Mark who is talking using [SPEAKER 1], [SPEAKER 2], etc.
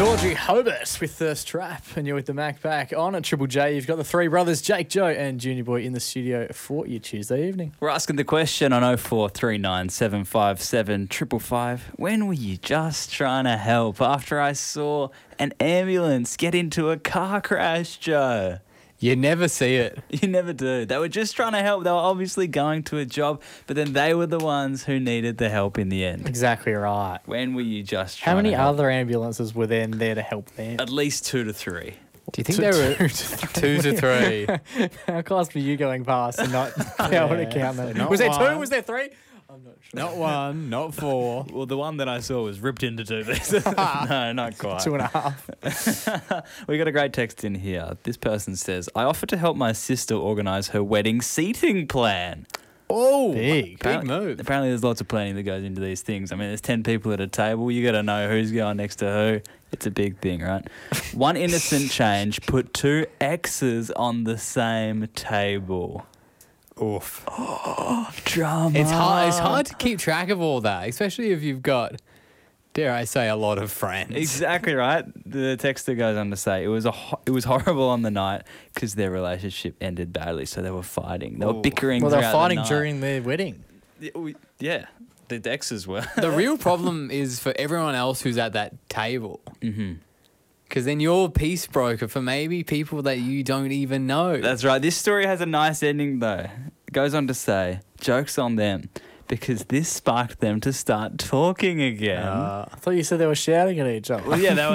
[SPEAKER 1] Audrey Hobart with Thirst Trap, and you're with the Mac Pack on at Triple J. You've got the three brothers, Jake, Joe, and Junior Boy in the studio for you Tuesday evening.
[SPEAKER 2] We're asking the question on 0439 757 555. When were you just trying to help after I saw an ambulance get into a car crash, Joe?
[SPEAKER 3] You never see it.
[SPEAKER 2] You never do. They were just trying to help. They were obviously going to a job, but then they were the ones who needed the help in the end.
[SPEAKER 1] Exactly right.
[SPEAKER 2] When were you just
[SPEAKER 1] How
[SPEAKER 2] trying
[SPEAKER 1] many
[SPEAKER 2] to help?
[SPEAKER 1] other ambulances were then there to help them?
[SPEAKER 2] At least 2 to 3.
[SPEAKER 3] Do you think there were 2 to 3?
[SPEAKER 1] How close were you going past and not be able to count them?
[SPEAKER 3] not
[SPEAKER 1] Was there
[SPEAKER 3] one.
[SPEAKER 1] 2? Was there 3? I'm not sure.
[SPEAKER 3] Not 1, not 4.
[SPEAKER 2] Well, the one that I saw was ripped into 2 pieces. No, not quite.
[SPEAKER 1] 2.5.
[SPEAKER 2] We got a great text in here. This person says, I offered to help my sister organise her wedding seating plan.
[SPEAKER 3] Oh,
[SPEAKER 1] Big
[SPEAKER 3] move.
[SPEAKER 2] Apparently there's lots of planning that goes into these things. I mean, there's 10 people at a table. You got to know who's going next to who. It's a big thing, right? One innocent change, put 2 X's on the same table.
[SPEAKER 3] Oof.
[SPEAKER 2] Drama.
[SPEAKER 3] It's hard to keep track of all that, especially if you've got, dare I say, a lot of friends.
[SPEAKER 2] Exactly right. The texter goes on to say it was horrible on the night because their relationship ended badly, so they were fighting. They were bickering.
[SPEAKER 1] Well, they were
[SPEAKER 2] throughout
[SPEAKER 1] fighting
[SPEAKER 2] the night.
[SPEAKER 1] during their wedding.
[SPEAKER 2] Yeah, the exes were.
[SPEAKER 3] The real problem is for everyone else who's at that table.
[SPEAKER 2] Mm-hmm.
[SPEAKER 3] Because then you're a peace broker for maybe people that you don't even know.
[SPEAKER 2] That's right. This story has a nice ending, though. It goes on to say, joke's on them, because this sparked them to start talking again.
[SPEAKER 1] I thought you said they were shouting at each other.
[SPEAKER 2] Well, yeah, they were